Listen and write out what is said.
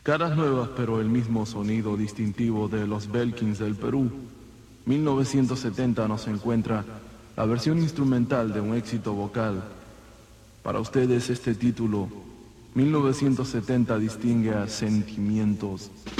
Caras nuevas pero el mismo sonido distintivo de los Belkins del Perú. 1970 nos encuentra la versión instrumental de un éxito vocal. Para ustedes este título, 1970 distingue a Sentimientos.